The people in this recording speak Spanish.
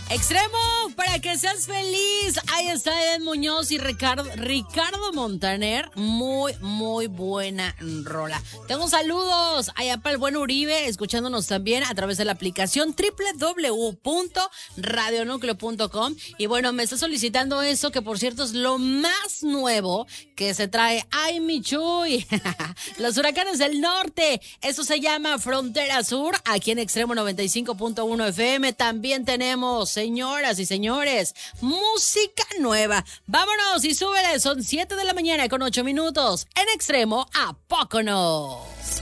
Extremo, para que seas feliz. Ahí está Eden Muñoz y Ricardo Montaner. Muy buena rola. Tengo saludos allá para el buen Uribe, escuchándonos también a través de la aplicación www.radionucleo.com. Y bueno, me está solicitando eso, que por cierto es lo más nuevo que se trae. ¡Ay, mi Chuy! Los huracanes del norte. Eso se llama Frontera Sur, aquí en Extremo 95.1 FM. También tenemos, señoras y señores, música nueva. Vámonos y súbele, son 7 de la mañana con 8 minutos. En Extremo, ¿a poco no?